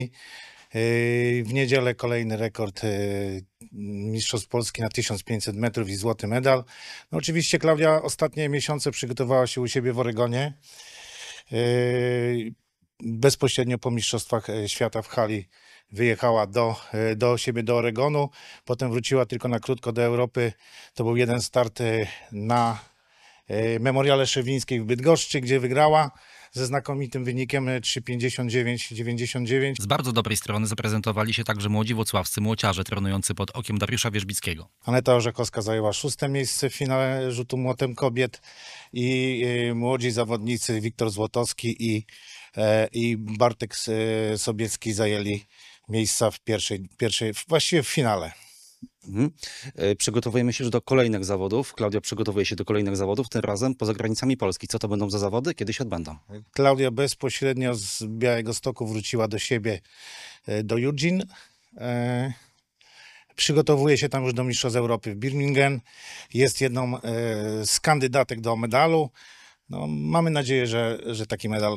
W niedzielę kolejny rekord Mistrzostw Polski na 1500 metrów i złoty medal. No oczywiście Klaudia ostatnie miesiące przygotowała się u siebie w Oregonie. Bezpośrednio po Mistrzostwach Świata w hali wyjechała do siebie, do Oregonu. Potem wróciła tylko na krótko do Europy. To był jeden start na Memoriale Szewińskiej w Bydgoszczy, gdzie wygrała ze znakomitym wynikiem 3:59,99. Z bardzo dobrej strony zaprezentowali się także młodzi włocławscy młociarze trenujący pod okiem Dariusza Wierzbickiego. Aneta Orzechowska zajęła 6. miejsce w finale rzutu młotem kobiet i młodzi zawodnicy Wiktor Złotowski i Bartek Sobiecki zajęli miejsca w właściwie w finale. Przygotowujemy się już do kolejnych zawodów. Klaudia przygotowuje się do kolejnych zawodów, tym razem poza granicami Polski. Co to będą za zawody? Kiedy się odbędą? Klaudia bezpośrednio z Białegostoku wróciła do siebie, do Eugene. Przygotowuje się tam już do Mistrzostw Europy w Birmingham. Jest jedną z kandydatek do medalu. No, mamy nadzieję, że taki medal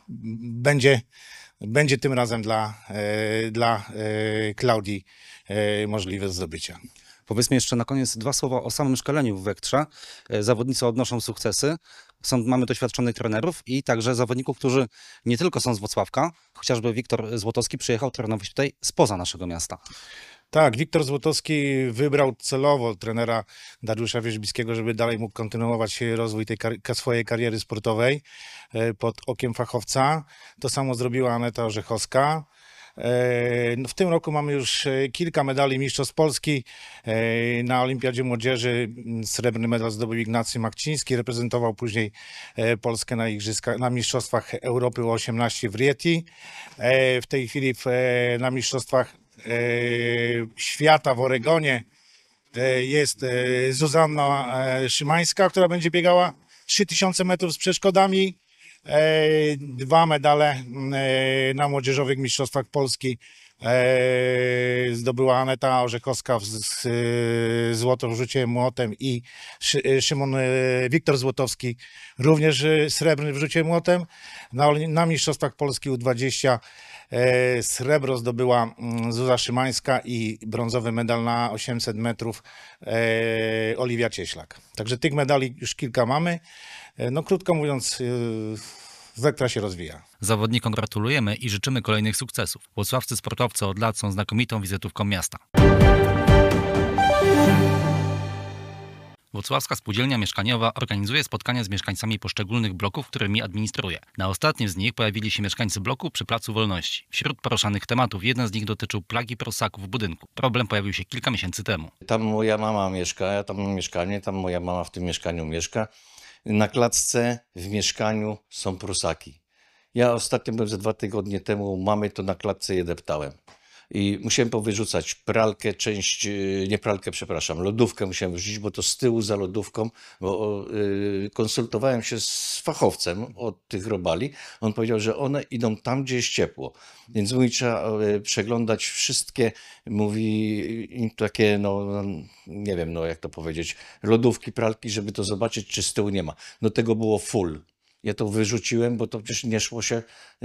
będzie tym razem dla Klaudii możliwe do zdobycia. Powiedzmy jeszcze na koniec 2 słowa o samym szkoleniu w Wektrze. Zawodnicy odnoszą sukcesy. Mamy doświadczonych trenerów i także zawodników, którzy nie tylko są z Włocławka. Chociażby Wiktor Złotowski przyjechał trenować tutaj spoza naszego miasta. Tak, Wiktor Złotowski wybrał celowo trenera Dariusza Wierzbickiego, żeby dalej mógł kontynuować rozwój tej swojej kariery sportowej pod okiem fachowca. To samo zrobiła Aneta Orzechowska. W tym roku mamy już kilka medali Mistrzostw Polski. Na Olimpiadzie Młodzieży srebrny medal zdobył Ignacy Makciński, reprezentował później Polskę na Mistrzostwach Europy U18 w Rieti. W tej chwili na Mistrzostwach Świata w Oregonie jest Zuzanna Szymańska, która będzie biegała 3000 metrów z przeszkodami. 2 medale na młodzieżowych mistrzostwach Polski zdobyła Aneta Orzechowska złoto w rzucie młotem i Wiktor Złotowski również srebrny w rzucie młotem. Na mistrzostwach Polski U20 srebro zdobyła Zuza Szymańska i brązowy medal na 800 metrów Oliwia Cieślak. Także tych medali już kilka mamy. No krótko mówiąc, Wektra się rozwija. Zawodnikom gratulujemy i życzymy kolejnych sukcesów. Włocławscy sportowcy od lat są znakomitą wizytówką miasta. Włocławska Spółdzielnia Mieszkaniowa organizuje spotkania z mieszkańcami poszczególnych bloków, którymi administruje. Na ostatnim z nich pojawili się mieszkańcy bloku przy Placu Wolności. Wśród poruszanych tematów jeden z nich dotyczył plagi prosaków w budynku. Problem pojawił się kilka miesięcy temu. Tam moja mama mieszka, ja tam mam mieszkanie, tam moja mama w tym mieszkaniu mieszka. Na klatce w mieszkaniu są prusaki. Ja ostatnio byłem ze 2 tygodnie temu, mamy to na klatce je deptałem. I musiałem powyrzucać pralkę, lodówkę musiałem wyrzucić, bo to z tyłu za lodówką, bo konsultowałem się z fachowcem od tych robali. On powiedział, że one idą tam, gdzie jest ciepło. Więc mówi, trzeba przeglądać wszystkie, mówi, takie, nie wiem, jak to powiedzieć, lodówki, pralki, żeby to zobaczyć, czy z tyłu nie ma. No tego było full. Ja to wyrzuciłem, bo to przecież nie szło się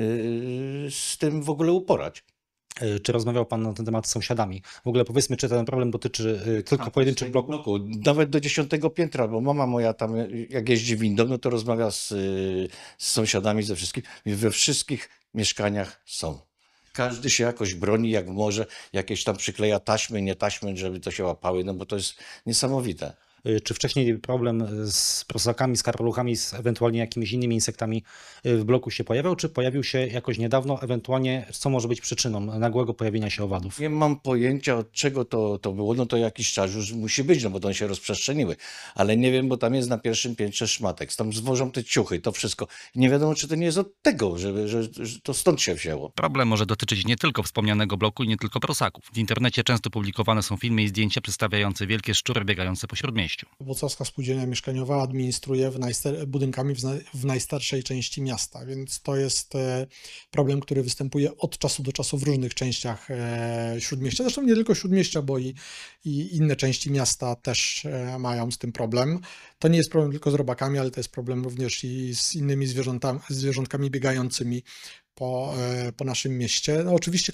z tym w ogóle uporać. Czy rozmawiał Pan na ten temat z sąsiadami? W ogóle powiedzmy, czy ten problem dotyczy tylko pojedynczych bloków? Nawet do 10 piętra, bo mama moja tam, jak jeździ windą, no to rozmawia z sąsiadami, ze wszystkim. We wszystkich mieszkaniach są. Każdy się jakoś broni, jak może, jakieś tam przykleja taśmy, nie taśmy, żeby to się łapały, no bo to jest niesamowite. Czy wcześniej problem z prosakami, z karoluchami, z ewentualnie jakimiś innymi insektami w bloku się pojawiał, czy pojawił się jakoś niedawno, ewentualnie co może być przyczyną nagłego pojawienia się owadów? Nie mam pojęcia, od czego to było, no to jakiś czas już musi być, no bo to one się rozprzestrzeniły, ale nie wiem, bo tam jest na pierwszym piętrze szmatek, tam zwożą te ciuchy, to wszystko. I nie wiadomo, czy to nie jest od tego, że to stąd się wzięło. Problem może dotyczyć nie tylko wspomnianego bloku i nie tylko prosaków. W internecie często publikowane są filmy i zdjęcia przedstawiające wielkie szczury biegające po śródmieściu. Włocławska Spółdzielnia Mieszkaniowa administruje budynkami w najstarszej części miasta, więc to jest problem, który występuje od czasu do czasu w różnych częściach Śródmieścia. Zresztą nie tylko Śródmieścia, bo i inne części miasta też mają z tym problem. To nie jest problem tylko z robakami, ale to jest problem również i z innymi zwierzątkami biegającymi po naszym mieście. No oczywiście